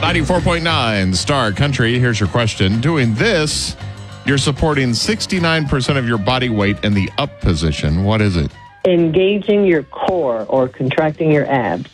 94.9 Star Country. Here's your question. Doing this, you're supporting 69% of your body weight in the up position. What is it? Engaging your core or contracting your abs.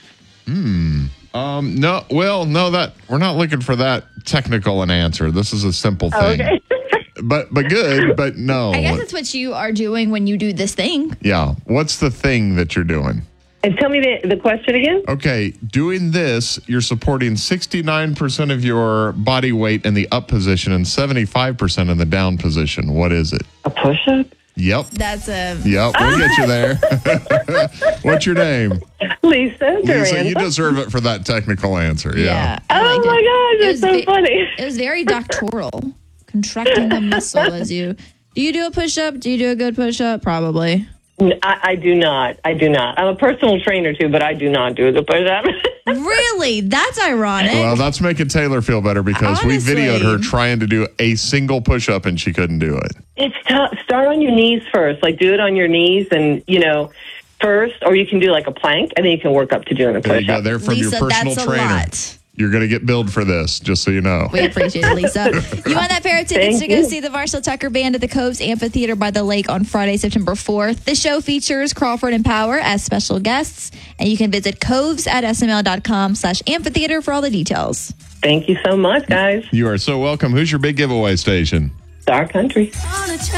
No, that we're not looking for that technical an answer. This is a simple thing. Okay. But good, but no. I guess it's what you are doing when you do this thing. Yeah. What's the thing that you're doing? And tell me the question again. Okay, doing this, you're supporting 69% of your body weight in the up position and 75% in the down position. What is it? A push-up? Yep. That's Yep, we'll get you there. What's your name? Lisa Durant. Lisa, you deserve it for that technical answer. Yeah. I Oh liked my it. gosh, that's so funny. It was very doctoral. Contracting the muscle as you. Do you do a push-up? Do you do a good push-up? Probably. I do not. I'm a personal trainer too, but I do not do the push-up. Really? That's ironic. Well, that's making Taylor feel better because Honestly. we videoed her trying to do a single push-up and she couldn't do it. It's tough. Start on your knees first. Like, do it on your knees and, first, or you can do like a plank, and then you can work up to doing a There you go. push-up. There from Lisa, your personal that's a trainer. lot. You're going to get billed for this, just so you know. We appreciate it, Lisa. You want that pair of tickets Thank to go you. see the Marshall Tucker Band at the Coves Amphitheater by the Lake on Friday, September 4th. The show features Crawford and Power as special guests, and you can visit coves@sml.com/amphitheater for all the details. Thank you so much, guys. You are so welcome. Who's your big giveaway station? Star Country.